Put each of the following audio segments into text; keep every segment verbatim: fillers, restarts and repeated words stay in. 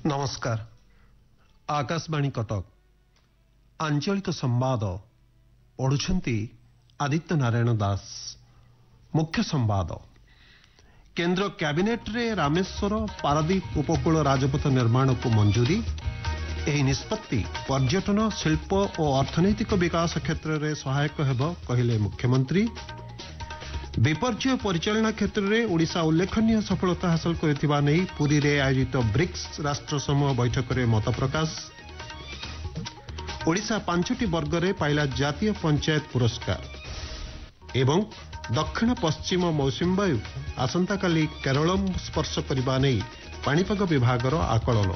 नमस्कार। आकाशवाणी कटक आंचलिक संवाद पढ़ुछंती आदित्य नारायण दास। मुख्य संवाद। केंद्र कैबिनेट रे रामेश्वर पारादीप उपकूल राजपथ निर्माण को मंजूरी। एही निष्पत्ति पर्यटन शिल्प और अर्थनैतिक विकास क्षेत्र में सहायक हेब कहिले मुख्यमंत्री। विपर्य परिचालना क्षेत्र में ओडिशा उल्लेखनीय सफलता हासिल करथिबा नै पुरी रे आयोजित ब्रिक्स राष्ट्र समूह बैठक में मत प्रकाश। ओडिशा पांचटी वर्ग में पाइला जातीय पंचायत पुरस्कार। एवं दक्षिण पश्चिम मौसुमी वायु आसंता काली केरल स्पर्श करने नहीं पाणीपाग विभागर आकलन।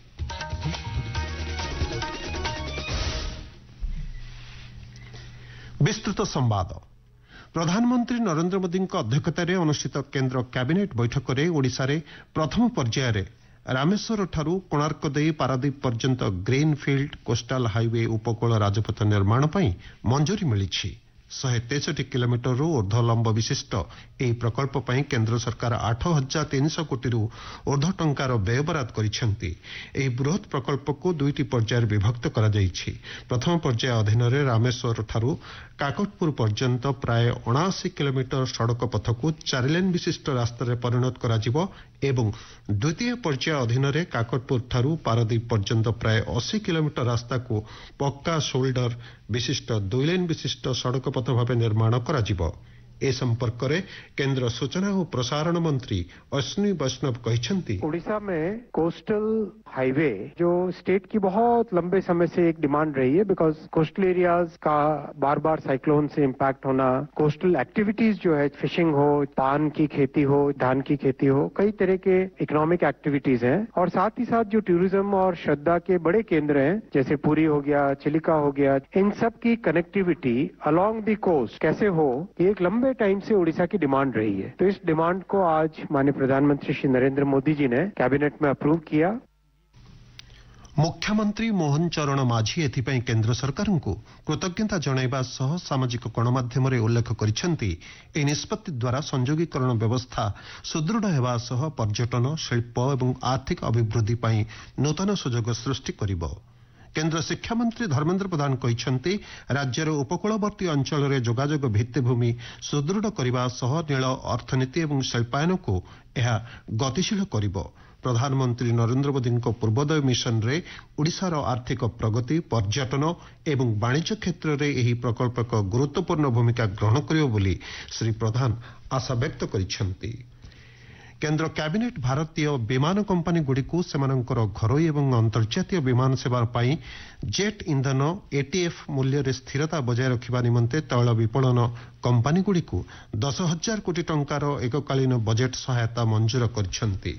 विस्तृत संवाद। प्रधानमंत्री नरेंद्र मोदी अध्यक्षतार अनुष्ठित केंद्र कैबिनेट बैठक में ओडिशा रे प्रथम पर्यायर रामेश्वर ठारू कोणार्क देई पारादीप पर्यंत ग्रीनफील्ड कोस्टाल हाईवे उपकूल राजपथ निर्माण पर मंजूरी मिली। शहे तेसठी किलोमीटर ऊर्ध लंब विशिष्ट यह प्रकल्प पर केंद्र सरकार आठ हजार तीन सौ कोटी ऊर्ध टंकार व्ययबराद करिसेंती। एही बृहत प्रकल्प को दुईटी पर्यायर विभक्त करा जायछि। प्रथम पर्याय अधीन रामेश्वर ठारू काकटपुर पर्यंत प्राय अणाशी किलोमीटर सड़क पथ को चार लेन विशिष्ट रास्तार परिणत करा जिवो एवं द्वितीय पर्याय अधीन काकटपुर ठारू पारादीप पर्यंत प्राय अस्सी किलोमीटर रास्ता को पक्का शोल्डर विशिष्ट दुई लेन विशिष्ट सड़क पथ भाव निर्माण करा जिवो। ए संपर्क में केंद्र सूचना और प्रसारण मंत्री अश्विनी वैष्णव कहते ओडिशा में कोस्टल हाईवे जो स्टेट की बहुत लंबे समय से एक डिमांड रही है, बिकॉज कोस्टल एरियाज का बार बार साइक्लोन से इम्पैक्ट होना, कोस्टल एक्टिविटीज जो है फिशिंग हो, पान की खेती हो, धान की खेती हो, कई तरह के इकोनॉमिक एक्टिविटीज हैं। और साथ ही साथ जो टूरिज्म और श्रद्धा के बड़े केंद्र हैं जैसे पुरी हो गया, चिलिका हो गया, इन सब की कनेक्टिविटी अलोंग द कोस्ट कैसे हो, ये एक लंबे टाइम से ओडिशा की डिमांड रही है। तो इस डिमांड को आज माननीय प्रधानमंत्री श्री नरेंद्र मोदी जी ने कैबिनेट में अप्रूव किया। मुख्यमंत्री मोहन चरण माझी एथिपाई केंद्र सरकार को कृतज्ञता जणाइबा सह सामाजिक गणमाध्यम उल्लेख करिसेंती। ए निष्पत्ति द्वारा संयोगीकरण व्यवस्था सुदृढ़ हेबा सह पर्यटन शिल्प एवं आर्थिक अभिवृद्धि पई नूतन सुजोग सृष्टि करिबो। केंद्र शिक्षा मंत्री धर्मेंद्र प्रधान कहते राज्यर उपकूलवर्ती अंचल में जोगाजोग भित्तिभूमि सुदृढ़ करने सह नील अर्थनीति और शिल्पायन को यह गतिशील करिबो। प्रधानमंत्री नरेंद्र मोदी पूर्वोदय मिशन रे ओडिशार आर्थिक प्रगति पर्यटन एवं वाणिज्य क्षेत्र में यह प्रकल्प एक गुरुत्वपूर्ण भूमिका ग्रहण करिबो बोली श्री प्रधान आशा व्यक्त करिसेंती। केंद्र कैबिनेट भारतीय विमान कंपनी गुड़िक सेमानंकर घरोई एवं अंतर्जातीय विमान सेवा पाई जेट इंधन एटीएफ मूल्य रे स्थिरता बजाय रखिबा निमंते तैल विपणन कंपनी गुड़िक दस हजार कोटी टंकार एककालीन बजेट सहायता मंजूर करिसेंती।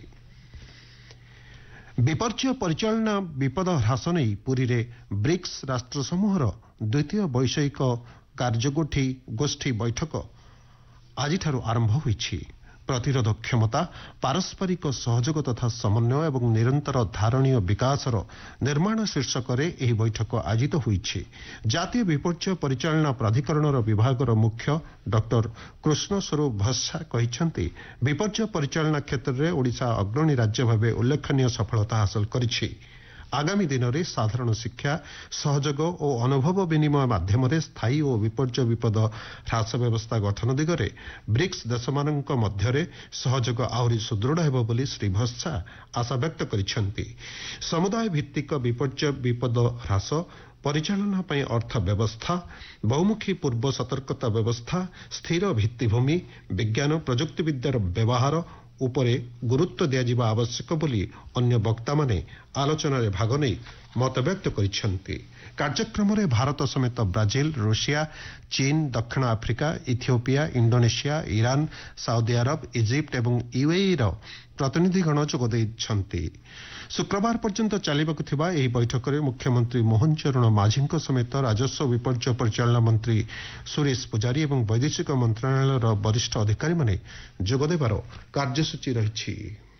विपर्य परिचालना विपद ह्रास नहीं पुरी रे ब्रिक्स राष्ट्र समूहर द्वितीय वैषयिक कार्यगोष्ठी गोष्ठी बैठक आज आरंभ होईछि। प्रतिरोध क्षमता पारस्परिक सहयोग तथा समन्वय एवं निरंतर धारणीय विकासर निर्माण शीर्षक एही बैठक आयोजित होईछि। जातीय विपर्य परिचालना प्राधिकरणर विभागर मुख्य डॉक्टर कृष्ण स्वरूप भस्सा कहते विपर्य परिचालना क्षेत्र में ओडिशा अग्रणी राज्य भाव उल्लेखनीय सफलता हासिल करिछि। आगामी दिन में साधारण शिक्षा सहयोग और अनुभव विनिमय माध्यम स्थायी और विपर्य विपद ह्रास व्यवस्था गठन दिगरे ब्रिक्स देशमान मध्य सहयोग आहरी सुदृढ़ हेब बोली श्री भस्सा आशा व्यक्त करिसेंती। समुदाय भित्तिक विपर्य विपद ह्रास परिचालना पई अर्थ व्यवस्था बहुमुखी पूर्व सतर्कता व्यवस्था स्थिर भित्तिभूमि विज्ञान प्रजुक्ति विद्यार व्यवहार उपरे गुरुत्व दिया आवश्यक बोली अन्य वक्ता माने आलोचना रे भाग नहीं मत व्यक्त करिसेंती। कार्यक्रम में भारत समेत ब्राजिल, रूसिया, चीन, दक्षिण Africa, Ethiopia, Indonesia, Iran, Saudi Arab, Egypt एवं यूएई रो प्रतिनिधिगण जोग देइछंती। शुक्रवार पर्यंत चलिबाकु थिबा एही बैठक में मुख्यमंत्री मोहन चरण माझी समेत राजस्व विपर्य परिचालना मंत्री सुरेश पुजारी एवं वैदेशिक मंत्रालय वरिष्ठ अधिकारी माने जोग देबार कार्यसूची रहिछि।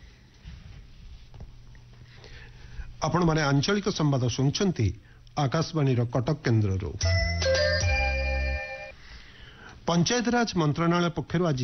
आपण माने आंचलिक संवाद सुनछंती आकाशवाणी कटक केन्द्र। पंचायतराज मंत्रणालय पक्षर आज